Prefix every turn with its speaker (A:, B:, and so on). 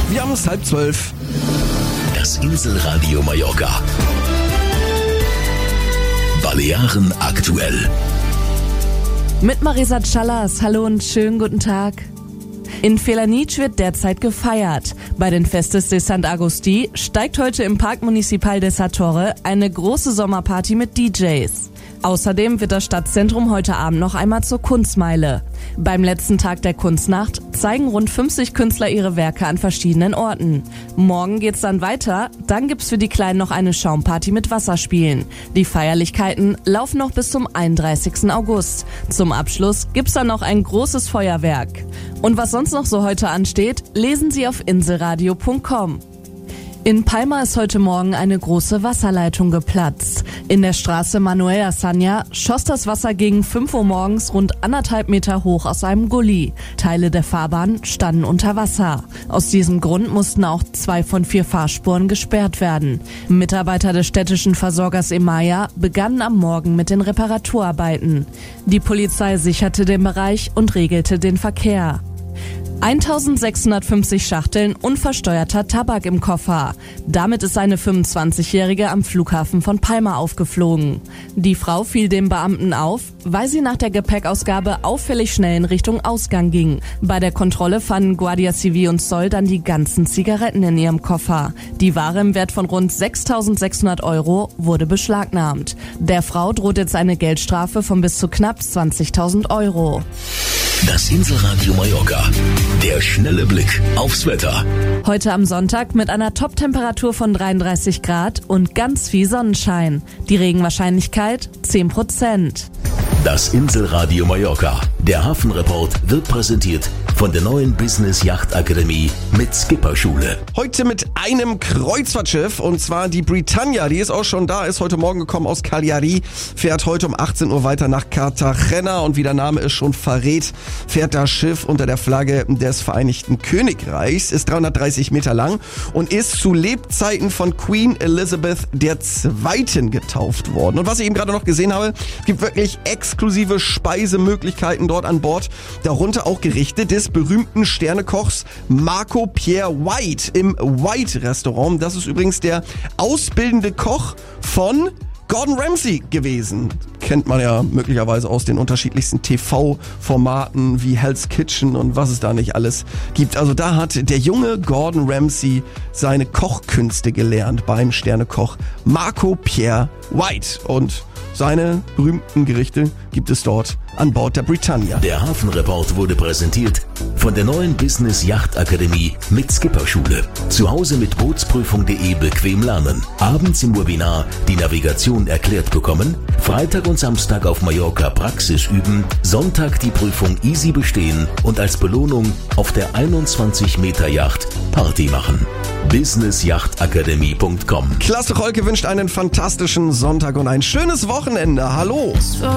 A: Wir haben es 11:30.
B: Das Inselradio Mallorca. Balearen aktuell.
C: Mit Marisa Callas, hallo und schönen guten Tag. In Felanitx wird derzeit gefeiert. Bei den Festes de Sant Agustí steigt heute im Parc Municipal de Sa Torre eine große Sommerparty mit DJs. Außerdem wird das Stadtzentrum heute Abend noch einmal zur Kunstmeile. Beim letzten Tag der Kunstnacht zeigen rund 50 Künstler ihre Werke an verschiedenen Orten. Morgen geht's dann weiter, dann gibt's für die Kleinen noch eine Schaumparty mit Wasserspielen. Die Feierlichkeiten laufen noch bis zum 31. August. Zum Abschluss gibt's dann noch ein großes Feuerwerk. Und was sonst noch so heute ansteht, lesen Sie auf inselradio.com. In Palma ist heute Morgen eine große Wasserleitung geplatzt. In der Straße Manuel Azaña schoss das Wasser gegen 5 Uhr morgens rund 1,5 Meter hoch aus einem Gully. Teile der Fahrbahn standen unter Wasser. Aus diesem Grund mussten auch 2 von 4 Fahrspuren gesperrt werden. Mitarbeiter des städtischen Versorgers Emaya begannen am Morgen mit den Reparaturarbeiten. Die Polizei sicherte den Bereich und regelte den Verkehr. 1650 Schachteln unversteuerter Tabak im Koffer. Damit ist eine 25-Jährige am Flughafen von Palma aufgeflogen. Die Frau fiel dem Beamten auf, weil sie nach der Gepäckausgabe auffällig schnell in Richtung Ausgang ging. Bei der Kontrolle fanden Guardia Civil und Zoll dann die ganzen Zigaretten in ihrem Koffer. Die Ware im Wert von rund 6.600 € wurde beschlagnahmt. Der Frau droht jetzt eine Geldstrafe von bis zu knapp 20.000 €.
B: Das Inselradio Mallorca. Der schnelle Blick aufs Wetter.
C: Heute am Sonntag mit einer Top-Temperatur von 33 Grad und ganz viel Sonnenschein. Die Regenwahrscheinlichkeit 10%.
B: Das Inselradio Mallorca. Der Hafenreport wird präsentiert von der neuen Business Yacht Akademie mit Skipperschule.
A: Heute mit einem Kreuzfahrtschiff, und zwar die Britannia. Die ist auch schon da, ist heute Morgen gekommen aus Cagliari, fährt heute um 18 Uhr weiter nach Cartagena und wie der Name es schon verrät, fährt das Schiff unter der Flagge des Vereinigten Königreichs, ist 330 Meter lang und ist zu Lebzeiten von Queen Elizabeth II. Getauft worden. Und was ich eben gerade noch gesehen habe, es gibt wirklich exklusive Speisemöglichkeiten dort an Bord, darunter auch Gerichte des berühmten Sternekochs Marco Pierre White im White Restaurant. Das ist übrigens der ausbildende Koch von Gordon Ramsay gewesen. Kennt man ja möglicherweise aus den unterschiedlichsten TV-Formaten wie Hell's Kitchen und was es da nicht alles gibt. Also da hat der junge Gordon Ramsay seine Kochkünste gelernt beim Sternekoch Marco Pierre White. Und seine berühmten Gerichte gibt es dort an Bord der Britannia.
B: Der Hafenreport wurde präsentiert von der neuen Business Yacht Akademie mit Skipperschule. Zu Hause mit Bootsprüfung.de bequem lernen. Abends im Webinar die Navigation erklärt bekommen. Freitag und Samstag auf Mallorca Praxis üben. Sonntag die Prüfung easy bestehen und als Belohnung auf der 21 Meter Yacht Party machen. businessjachtakademie.com.
A: Klasse Rolke wünscht einen fantastischen Sonntag und ein schönes Wochenende. Hallo!